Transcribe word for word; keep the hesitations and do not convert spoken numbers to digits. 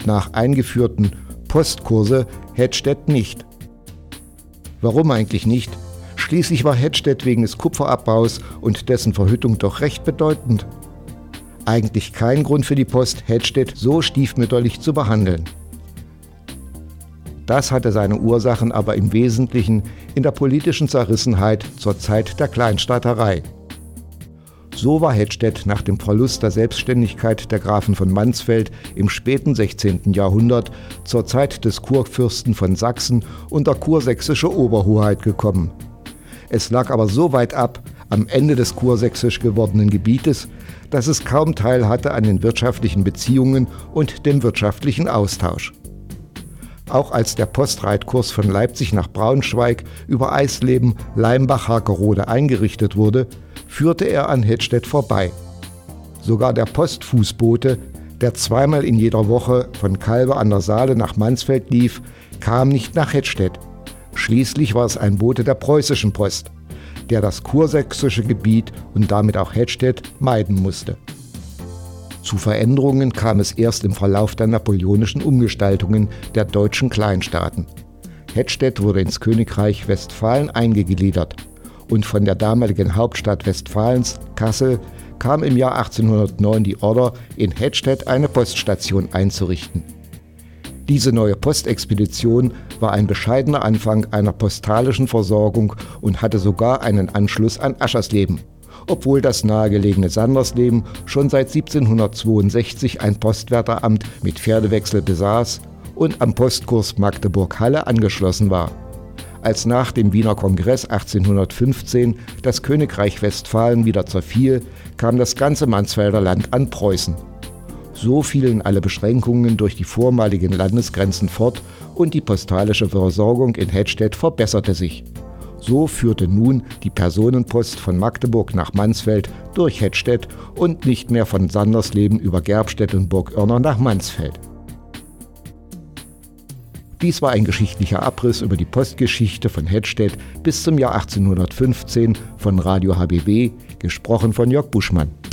und nach eingeführten Postkurse Hedstedt nicht. Warum eigentlich nicht? Schließlich war Hedstedt wegen des Kupferabbaus und dessen Verhüttung doch recht bedeutend. Eigentlich kein Grund für die Post, Hedstedt so stiefmütterlich zu behandeln. Das hatte seine Ursachen aber im Wesentlichen in der politischen Zerrissenheit zur Zeit der Kleinstaaterei. So war Hedstedt nach dem Verlust der Selbstständigkeit der Grafen von Mansfeld im späten sechzehnten Jahrhundert zur Zeit des Kurfürsten von Sachsen unter kursächsische Oberhoheit gekommen. Es lag aber so weit ab am Ende des kursächsisch gewordenen Gebietes, dass es kaum Teil hatte an den wirtschaftlichen Beziehungen und dem wirtschaftlichen Austausch. Auch als der Postreitkurs von Leipzig nach Braunschweig über Eisleben, Leimbach, Harkerode eingerichtet wurde, führte er an Hedstedt vorbei. Sogar der Postfußbote, der zweimal in jeder Woche von Calbe an der Saale nach Mansfeld lief, kam nicht nach Hedstedt. Schließlich war es ein Bote der preußischen Post, der das kursächsische Gebiet und damit auch Hedstedt meiden musste. Zu Veränderungen kam es erst im Verlauf der napoleonischen Umgestaltungen der deutschen Kleinstaaten. Hedstedt wurde ins Königreich Westfalen eingegliedert und von der damaligen Hauptstadt Westfalens, Kassel, kam im Jahr achtzehnhundertneun die Order, in Hedstedt eine Poststation einzurichten. Diese neue Postexpedition war ein bescheidener Anfang einer postalischen Versorgung und hatte sogar einen Anschluss an Aschersleben, obwohl das nahegelegene Sandersleben schon seit siebzehnhundertzweiundsechzig ein Postwärteramt mit Pferdewechsel besaß und am Postkurs Magdeburg-Halle angeschlossen war. Als nach dem Wiener Kongress achtzehnhundertfünfzehn das Königreich Westfalen wieder zerfiel, kam das ganze Mansfelder Land an Preußen. So fielen alle Beschränkungen durch die vormaligen Landesgrenzen fort und die postalische Versorgung in Hedstedt verbesserte sich. So führte nun die Personenpost von Magdeburg nach Mansfeld durch Hedstedt und nicht mehr von Sandersleben über Gerbstedt und Burgörner nach Mansfeld. Dies war ein geschichtlicher Abriss über die Postgeschichte von Hedstedt bis zum Jahr achtzehnhundertfünfzehn von Radio H B B, gesprochen von Jörg Buschmann.